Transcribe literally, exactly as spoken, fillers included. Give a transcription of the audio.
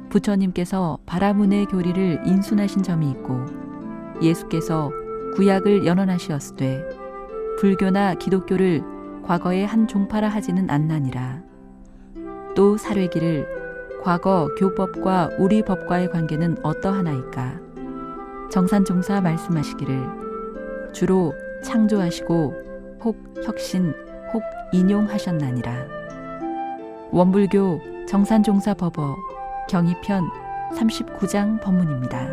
부처님께서 바라문의 교리를 인순하신 점이 있고 예수께서 구약을 연언하시었으되 불교나 기독교를 과거의 한 종파라 하지는 않나니라. 또 사례기를 과거 교법과 우리 법과의 관계는 어떠하나이까? 정산종사 말씀하시기를 주로 창조하시고 혹 혁신 혹 인용하셨나니라. 원불교 정산종사 법어 경이편 삼십구 장 법문입니다.